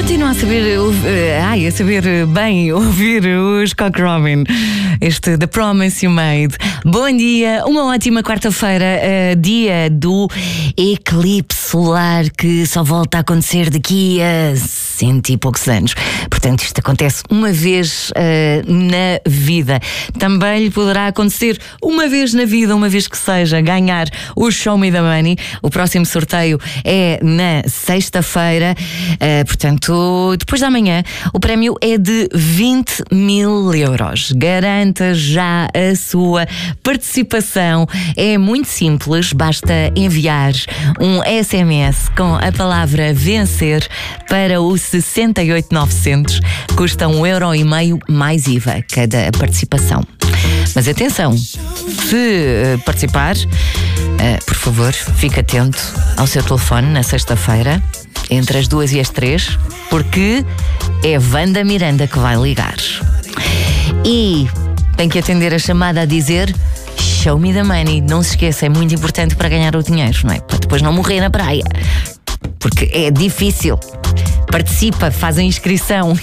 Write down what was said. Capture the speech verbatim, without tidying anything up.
Continuo a saber, uh, ai, a saber bem ouvir os Cock Robin, este The Promise You Made. Bom dia, uma ótima quarta-feira, uh, dia do eclipse solar que só volta a acontecer daqui a cento e poucos anos. Portanto, isto acontece uma vez uh, na vida. Também lhe poderá acontecer uma vez na vida, uma vez que seja, ganhar o Show Me the Money. O próximo sorteio é na sexta-feira, uh, portanto, depois da manhã, o prémio é de vinte mil euros. Garanta já a sua participação. É muito simples, basta enviar um S M S com a palavra vencer para o sessenta e oito novecentos. Custa um euro e meio mais I V A cada participação. Mas atenção, se uh, participar, uh, por favor, fique atento ao seu telefone na sexta-feira, entre as duas e as três, porque é Wanda Miranda que vai ligar. E tem que atender a chamada a dizer Show Me the Money. Não se esqueça, é muito importante para ganhar o dinheiro, não é? Para depois não morrer na praia, porque é difícil. Participa, faz a inscrição.